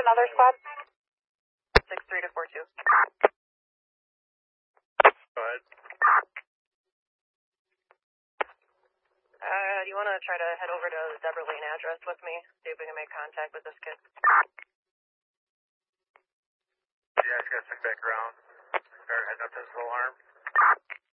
another squad? 6-3 to 4-2. Go ahead. Do you want to try to head over to the Deborah Lane address with me? See if we can make contact with this kid. Yeah, I just got to check back around. Start heading up to this little arm.